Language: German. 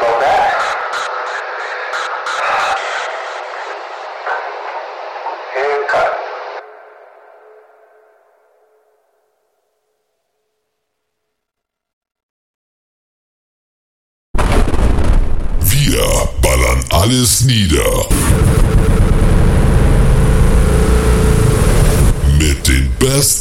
smoke that? And cut. Wir ballern alles nieder. Mit den Best